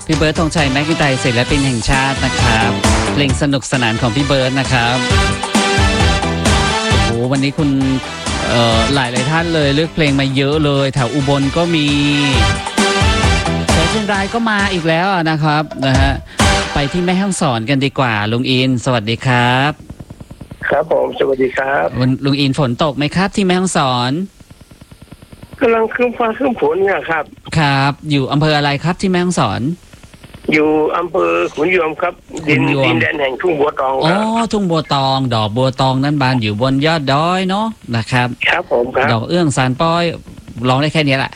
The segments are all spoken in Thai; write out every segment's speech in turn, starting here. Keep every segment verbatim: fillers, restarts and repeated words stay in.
พี่เบิร์ดธงชัยแม็กกิไตศิลปินแห่งชาตินะครับเพลงสนุกสนานของพี่เบิร์ดนะครับโอ้วันนี้คุณเอ่อหลายหลายท่านเลยเลือกเพลงมาเยอะเลยแถวอุบลก็มีแถวเชียงรายก็มาอีกแล้วนะครับนะฮะไปที่แม่ฮ่องสอนกันดีกว่าลุงอินสวัสดีครับครับผมสวัสดีครับลุงอินฝนตกไหมครับที่แม่ฮ่องสอนกำลังครึ้มฟ้าครึ้มฝนเนี่ยครับครับอยู่อำเภออะไรครับที่แม่ฮ่องสอนอยู่อำเภอขุนยวมครับดินดินแดนแห่งทุ่งบัวตองอ๋อทุ่งบัวตองดอกบัวตองนั้นบานอยู่บนยอดดอยเนาะนะครับครับผมครับดอกเอื้องสานป้อยร้องได้แค่นี้แหละ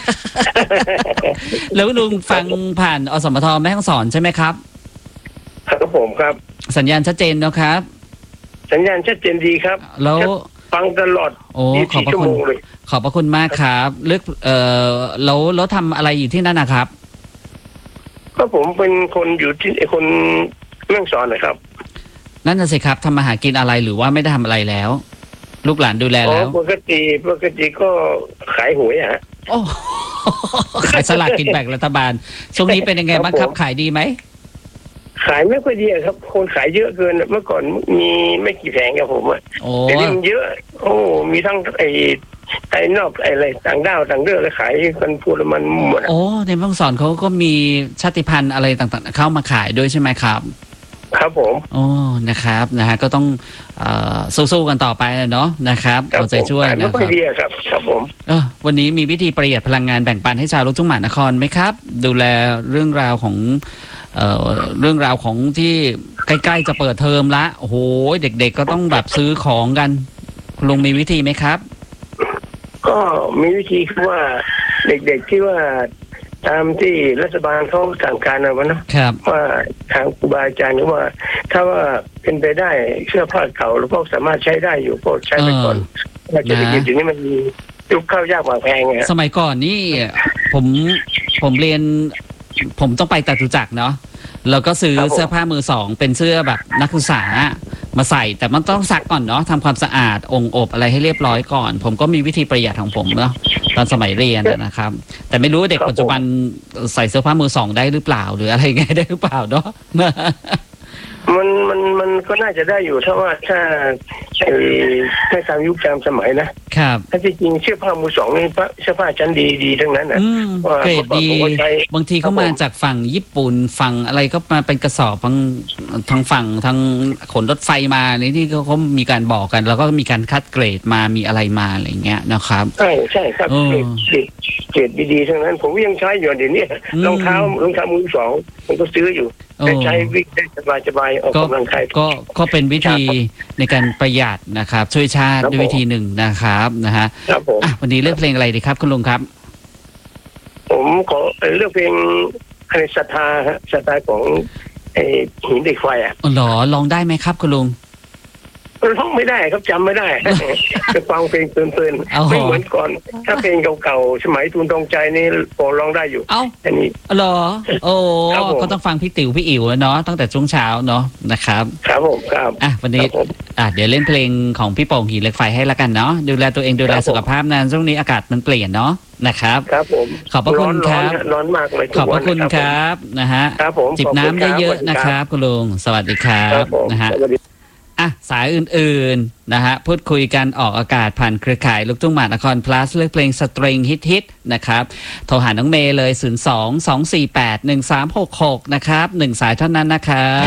แล้วลุงฟังผ่านอสมทแม่ฮ่องสอนใช่ไหมครับครับผมครับสัญญาณชัดเจนนะครับสัญญาณชัดเจนดีครับแล้วฟังตลอดโอ้ขอบพระคุณขอบพระคุณมากครับลึกเอ่อแล้วแล้วทำอะไรอยู่ที่นั่นนะครับก็ผมเป็นคนอยู่ที่คนแม่ฮ่องสอนนะครับนั่นน่ะสิครับทำมาหากินอะไรหรือว่าไม่ได้ทำอะไรแล้วลูกหลานดูแลแล้วปกติปกติก็ขายหวยฮะโอ้ขายสลากกินแบ่งรัฐบาลช่วงนี้เป็นยังไงบ้างครับขายดีไหมขายไม่ค่อยดีครับคนขายเยอะเกินเมื่อก่อนมีไม่กี่แผงครับผมอ่ะแต่นี่มันเยอะโอ้มีทั้งไอ้ไอ้นอกไอ้อะไรต่างด้าวต่างเรื่องแล้วขายกันพูดแล้วมันหมดโอ้ในแม่ฮ่องสอนเขาก็มีชาติพันธุ์อะไรต่างๆเข้ามาขายด้วยใช่ไหมครับครับผมโอ้นะครับนะฮะก็ต้องสู้ๆกันต่อไปเนาะนะครับเอาใจช่วยนะครับไม่ดีครับครับผมเออวันนี้มีวิธีประหยัดพลังงานแบ่งปันให้ชาวลูกทุ่งมหานครไหมครับดูแลเรื่องราวของเอ่อเรื่องราวของที่ใกล้ๆจะเปิดเทอมละโอ้โหเด็กๆก็ต้องแบบซื้อของกันคุณลุงมีวิธีไหมครับก็มีวิธีคือว่าเด็กๆที่ว่าตามที่รัฐบาลเขาสั่งการเอาไว้นะว่าทางครูบาอาจารย์ว่าถ้าว่าเป็นไปได้เสื้อผ้าเก่าแล้วพวกสามารถใช้ได้อยู่ก็ใช้ไปก่อนว่าจะได้ยินถึงนี้มันมียุคข้าวยากกว่าแพงไงสมัยก่อนนี่ผมผมเรียนผมต้องไปจตุจักรเนาะแล้วก็ซื้อเสื้อผ้ามือสองเป็นเสื้อแบบนักศึกษามาใส่แต่มันต้องซักก่อนเนาะทำความสะอาดองค์อบอะไรให้เรียบร้อยก่อนผมก็มีวิธีประหยัดของผมเนาะตอนสมัยเรียนนะครับแต่ไม่รู้เด็กปัจจุบันใส่เสื้อผ้ามือสองได้หรือเปล่าหรืออะไรไงได้หรือเปล่าเนาะมันมันมันก็น่าจะได้อยู่ถ้าว่าถ้าให้ตามยุคตามสมัยนะครับถ้าจริงเสื้อผ้ามือสองนี่เสื้อผ้าชั้นดีดีทั้งนั้นนะเกรดดีบางทีเขามาจากฝั่งญี่ปุ่นฝั่งอะไรก็มาเป็นกระสอบทางทางฝั่งทางขนรถไฟมาในที่เขาเขามีการบอกกันแล้วก็มีการคัดเกรดมามีอะไรมาอะไรเงี้ยนะครับใช่ใช่ครับเกรดเกรดดีๆทั้งนั้นผมยังใช้อยู่เดี๋ยวนี้รองเท้ารองเท้ามือสองผมก็ซื้ออยู่ใช้วิ่งได้สบายๆออกกำลังกายก็ก็เป็นวิธีในการประหยัดนะครับช่วยชาติด้วยวิธีหนึ่งนะครับนะฮะครับผมวันนี้เลือกเพลงอะไรดีครับคุณลุงครับผมขอเลือกเพลงในศรัทธาฮะศรัทธาของไอ้หินเด็กไฟอ่ะอ๋อเหรอลองได้ไหมครับคุณลุงร้องไม่ได้ครับจำไม่ได้จะฟังเพลงเพลินๆไม่เหมือนก่อนถ้าเพลงเก่าๆสมัยทุนทองใจนี่พอร้องได้อยู่เอ้าอันนี้เหรอโอ้ก็ต้องฟังพี่ติ๋วพี่อิ๋วเนาะตั้งแต่ช่วงเช้าเนาะนะครับครับผมครับอ่ะวันนี้อ่ะเดี๋ยวเล่นเพลงของพี่โป่งหินเหล็กไฟให้ละกันเนาะดูแลตัวเองดูแลสุขภาพนะช่วงนี้อากาศมันเปลี่ยนเนาะนะครับครับผมขอบพระคุณครับร้อนมากเลยขอบพระคุณครับนะฮะจิบน้ำเยอะๆนะครับคุณลุงสวัสดีครับนะฮะอ่ะสายอื่นๆนะฮะพูดคุยกันออกอากาศผ่านเครือข่ายลูกทุ่งมหานคร plus เลือกเพลงสตริงฮิตๆนะครับโทรหาน้องเมย์เลยศูนย์ สอง สอง สี่ แปด หนึ่ง สาม หก หกนะครับหนึ่งสายเท่านั้นนะครับ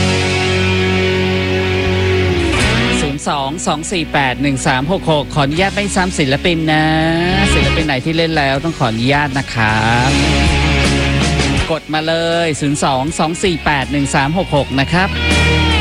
ศูนย์ สอง สอง สี่ แปด หนึ่ง สาม หก หกขออนุญาตไม่ซ้ำศิลปินนะศิลปินไหนที่เล่นแล้วต้องขออนุญาตนะครับกดมาเลยศูนย์ สอง สอง สี่ แปด หนึ่ง สาม หก หกนะครับ